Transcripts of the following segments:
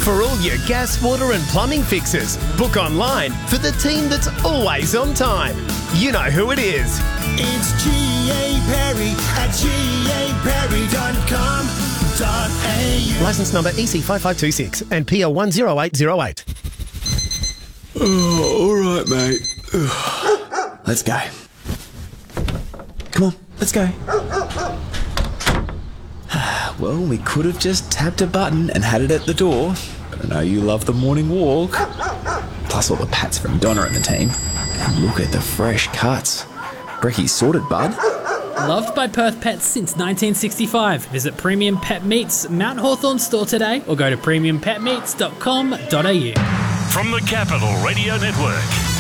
For all your gas, water and plumbing fixes, book online for the team that's always on time. You know who it is. It's G.A. Perry at gaperry.com.au. Licence number EC5526 and PL 10808. Oh, all right, mate. Let's go. Come on, let's go. Well, we could have just tapped a button and had it at the door, but I know you love the morning walk. Plus all the pats from Donna and the team. And look at the fresh cuts. Brecky's sorted, bud. Loved by Perth pets since 1965. Visit Premium Pet Meats Mount Hawthorn store today or go to premiumpetmeats.com.au. From the Capital Radio Network,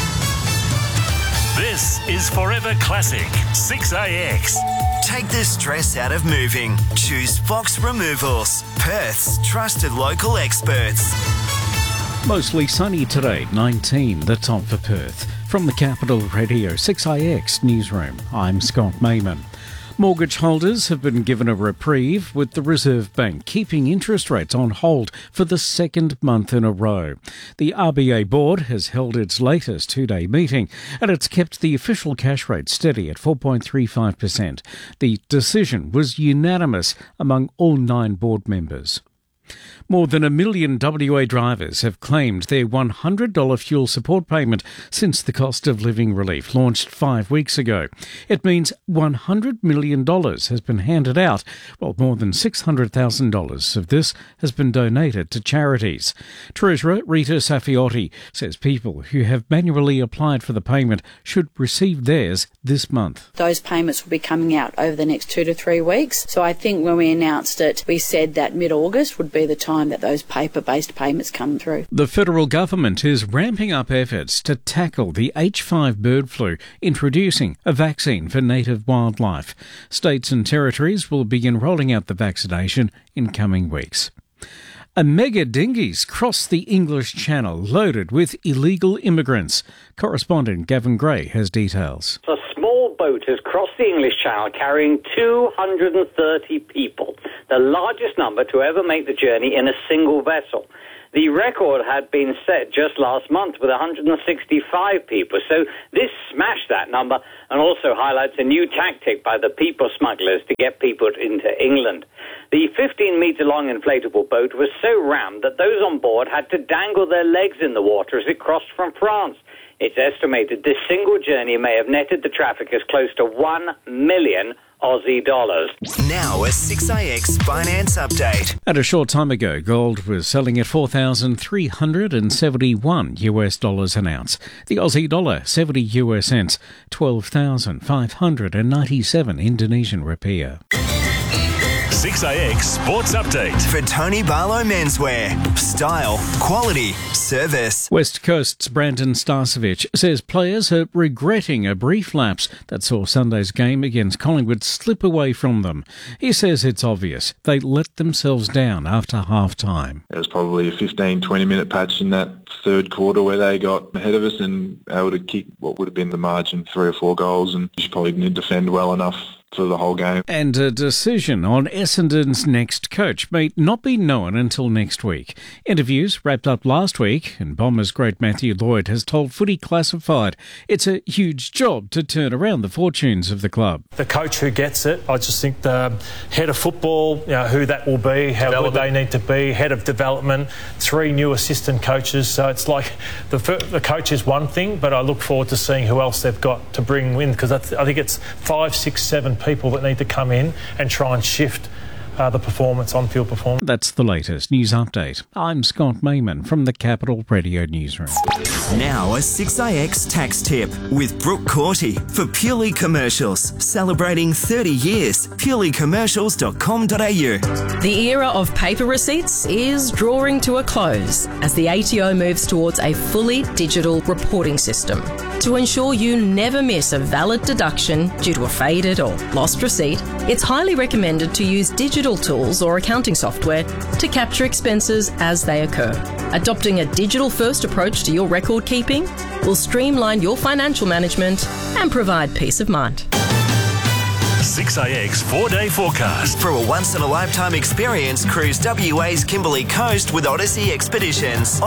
this is Forever Classic 6AX. Take the stress out of moving. Choose Fox Removals, Perth's trusted local experts. Mostly sunny today, 19, the top for Perth. From the Capital Radio 6IX newsroom, I'm Scott Mayman. Mortgage holders have been given a reprieve, with the Reserve Bank keeping interest rates on hold for the second month in a row. The RBA board has held its latest two-day meeting, and it's kept the official cash rate steady at 4.35%. The decision was unanimous among all 9 board members. More than 1 million WA drivers have claimed their $100 fuel support payment since the cost of living relief launched 5 weeks ago. It means $100 million has been handed out, while more than $600,000 of this has been donated to charities. Treasurer Rita Safiotti says people who have manually applied for the payment should receive theirs this month. Those payments will be coming out over the next 2 to 3 weeks. So I think when we announced it, we said that mid-August would be the time that those paper-based payments come through. The federal government is ramping up efforts to tackle the H5 bird flu, introducing a vaccine for native wildlife. States and territories will begin rolling out the vaccination in coming weeks. A mega dinghy's crossed the English Channel loaded with illegal immigrants. Correspondent Gavin Gray has details. A small boat has crossed the English Channel carrying 230 people, the largest number to ever make the journey in a single vessel. The record had been set just last month with 165 people, so this smashed that number and also highlights a new tactic by the people smugglers to get people into England. The 15-metre-long inflatable boat was so rammed that those on board had to dangle their legs in the water as it crossed from France. It's estimated this single journey may have netted the traffickers close to 1 million Aussie dollars. Now a 6AX finance update. And a short time ago, gold was selling at $4,371 US dollars an ounce. The Aussie dollar, 70 US cents, 12,597 Indonesian rupiah. 6AX Sports Update. For Tony Barlow Menswear. Style, quality, service. West Coast's Brandon Starcevich says players are regretting a brief lapse that saw Sunday's game against Collingwood slip away from them. He says it's obvious they let themselves down after half-time. There was probably a 15-20 minute patch in that third quarter where they got ahead of us and able to kick what would have been the margin, 3 or 4 goals, and just probably didn't defend well enough for the whole game. And a decision on Essendon's next coach may not be known until next week. Interviews wrapped up last week, and Bombers great Matthew Lloyd has told Footy Classified it's a huge job to turn around the fortunes of the club. The coach who gets it, I just think the head of football, who that will be, how good they need to be, head of development, 3 new assistant coaches. So it's like the coach is one thing, but I look forward to seeing who else they've got to bring in, because I think it's 5, 6, 7 people that need to come in and try and shift the performance, on-field performance. That's the latest news update. I'm Scott Mayman from the Capital Radio Newsroom. Now a 6IX tax tip with Brooke Corty for Purely Commercials. Celebrating 30 years. purelycommercials.com.au. The era of paper receipts is drawing to a close as the ATO moves towards a fully digital reporting system. To ensure you never miss a valid deduction due to a faded or lost receipt, it's highly recommended to use digital tools or accounting software to capture expenses as they occur. Adopting a digital-first approach to your record keeping will streamline your financial management and provide peace of mind. 6AX 4-day forecast. For a once-in-a-lifetime experience, cruise WA's Kimberley Coast with Odyssey Expeditions.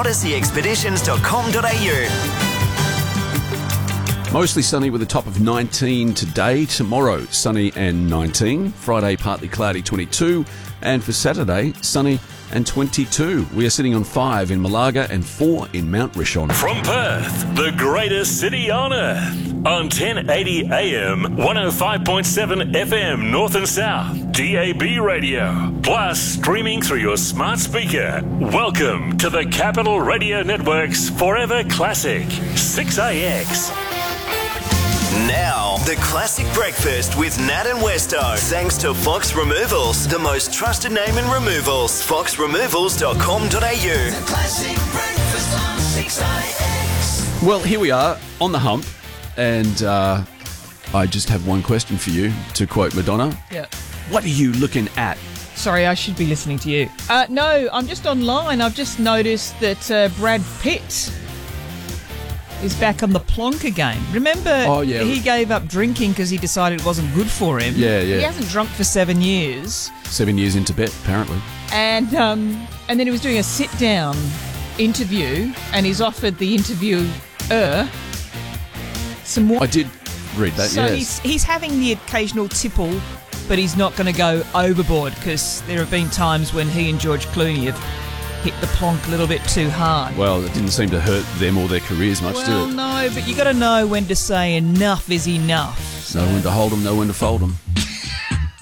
odysseyexpeditions.com.au. Mostly sunny with a top of 19 today. Tomorrow, sunny and 19. Friday, partly cloudy, 22. And for Saturday, sunny and 22. We are sitting on 5 in Malaga and 4 in Mount Rishon. From Perth, the greatest city on earth. On 1080 AM, 105.7 FM North and South, DAB radio. Plus, streaming through your smart speaker. Welcome to the Capital Radio Network's Forever Classic, 6AX. Now, the classic breakfast with Nat and Westo. Thanks to Fox Removals, the most trusted name in removals. foxremovals.com.au. The classic breakfast on 6AX. Well, here we are on the hump, and I just have one question for you, to quote Madonna. Yeah. What are you looking at? Sorry, I should be listening to you. No, I'm just online. I've just noticed that Brad Pitt is back on the plonk again. Remember, he gave up drinking because he decided it wasn't good for him. Yeah. He hasn't drunk for 7 years. 7 years in Tibet, apparently. And then he was doing a sit-down interview, and he's offered the interviewer some more. I did read that, so yes. he's having the occasional tipple, but he's not going to go overboard, because there have been times when he and George Clooney have hit the plonk a little bit too hard. Well, it didn't seem to hurt them or their careers much, did it? Well, no, but you got to know when to say enough is enough. Know when to hold them, know when to fold them.